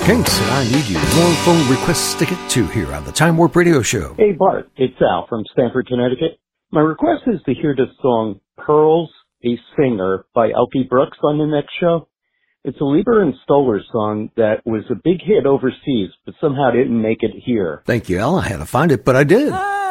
Kinks, and I Need You. More phone requests to get to here on the Time Warp Radio Show. Hey, Bart, it's Al from Stamford, Connecticut. My request is to hear the song Pearls, a Singer by Elkie Brooks on the next show. It's a Lieber and Stoller song that was a big hit overseas, but somehow didn't make it here. Thank you, Al. I had to find it, but I did.